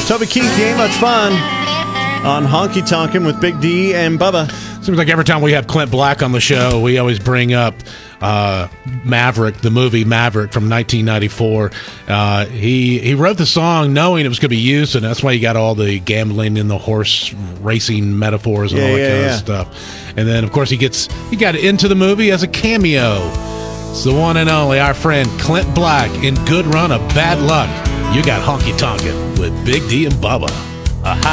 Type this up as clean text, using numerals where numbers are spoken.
Toby Keith, you ain't much fun on Honky Tonkin' with Big D and Bubba. Seems like every time we have Clint Black on the show, we always bring up Maverick, the movie Maverick from 1994. He wrote the song knowing it was going to be used, and that's why he got all the gambling and the horse racing metaphors and all that kind of stuff. And then, of course, he got into the movie as a cameo. It's the one and only, our friend Clint Black in Good Run of Bad Luck. You got Honky Tonkin' with Big D and Bubba. Aha!